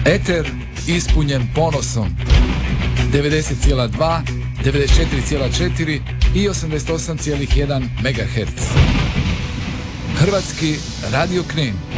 Eter ispunjen ponosom. 90,2, 94,4 i 88,1 MHz. Hrvatski radio Knin.